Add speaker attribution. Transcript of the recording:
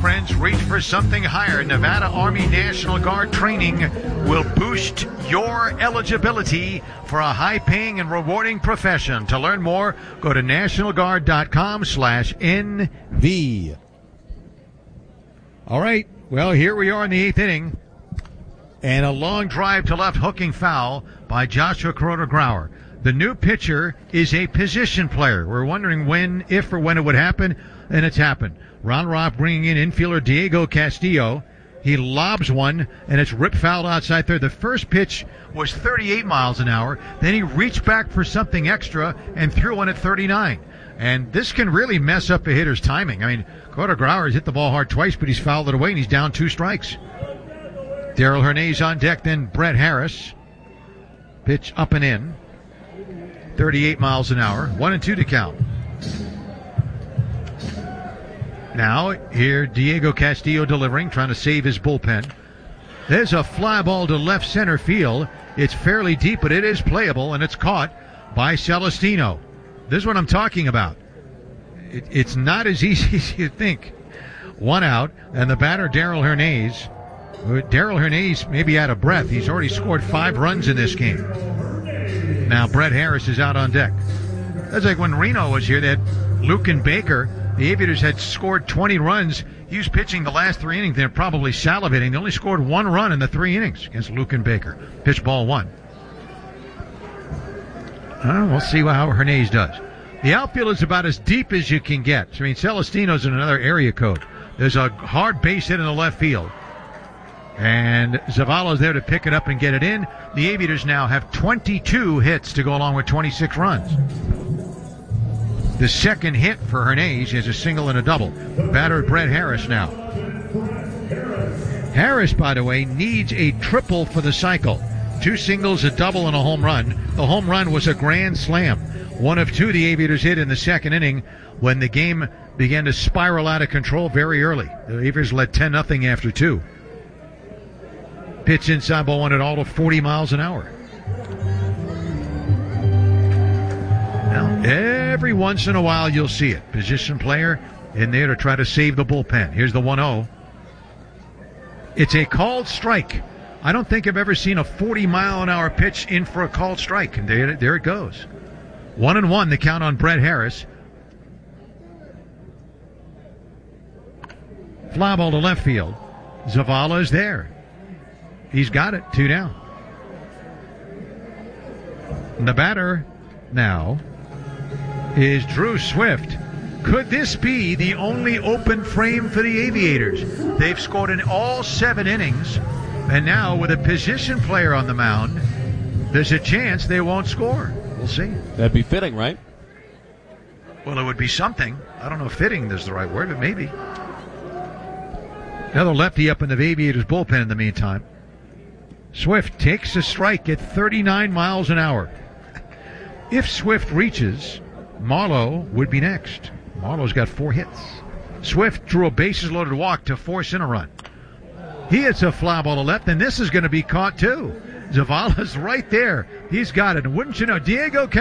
Speaker 1: friends, reach for something higher. Nevada Army National Guard training will boost your eligibility for a high-paying and rewarding profession. To learn more, go to nationalguard.com/NV. All right, well, here we are in the 8th inning. And a long drive to left, hooking foul by Joshua Kuroda-Grauer. The new pitcher is a position player. We're wondering if or when it would happen, and it's happened. Ron Roth bringing in infielder Diego Castillo. He lobs one, and it's ripped foul outside third. The first pitch was 38 miles an hour. Then he reached back for something extra and threw one at 39. And this can really mess up a hitter's timing. I mean, Kuroda-Grauer has hit the ball hard twice, but he's fouled it away, and he's down 2 strikes. Darrell Hernandez on deck, then Brett Harris. Pitch up and in. 38 miles an hour. 1-2 to count. Now, here Diego Castillo delivering, trying to save his bullpen. There's a fly ball to left center field. It's fairly deep, but it is playable, and it's caught by Celestino. This is what I'm talking about. It's not as easy as you think. 1 out, and the batter, Darrell Hernandez. Darrell Hernandez may be out of breath. He's already scored 5 runs in this game. Now Brett Harris is out on deck. That's like when Reno was here. They had Luken Baker. The Aviators had scored 20 runs. He was pitching the last 3 innings. They're probably salivating. They only scored 1 run in the 3 innings against Luken Baker. Pitch ball 1. We'll see how Hernandez does. The outfield is about as deep as you can get. I mean, Celestino's in another area code. There's a hard base hit in the left field. And Zavala's there to pick it up and get it in. The Aviators now have 22 hits to go along with 26 runs. The second hit for Hernandez is a single and a double. Batter Brett Harris now. Harris, by the way, needs a triple for the cycle. 2 singles, a double, and a home run. The home run was a grand slam. 1 of 2 the Aviators hit in the second inning when the game began to spiral out of control very early. The Aviators led 10-0 after 2. Pitch inside, ball 1 at all to 40 miles an hour. Now, every once in a while you'll see it. Position player in there to try to save the bullpen. Here's the 1-0. It's a called strike. I don't think I've ever seen a 40-mile-an-hour pitch in for a called strike. And there it goes. 1-1, the count on Brett Harris. Fly ball to left field. Zavala is there. He's got it. 2 down. And the batter now is Drew Swift. Could this be the only open frame for the Aviators? They've scored in all 7 innings, and now with a position player on the mound, there's a chance they won't score. We'll see.
Speaker 2: That'd be fitting, right?
Speaker 1: Well, it would be something. I don't know if fitting is the right word, but maybe. Another lefty up in the Aviators bullpen in the meantime. Swift takes a strike at 39 miles an hour. If Swift reaches, Marlowe would be next. Marlowe's got 4 hits. Swift drew a bases-loaded walk to force in a run. He hits a fly ball to left, and this is going to be caught too. Zavala's right there. He's got it. And wouldn't you know, Diego